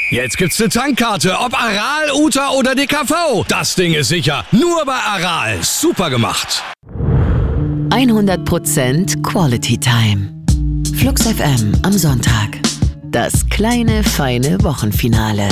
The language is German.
Jetzt gibt's eine Tankkarte, ob Aral, Uta oder DKV. Das Ding ist sicher. Nur bei Aral. Super gemacht. 100% Quality Time. Flux FM am Sonntag. Das kleine, feine Wochenfinale.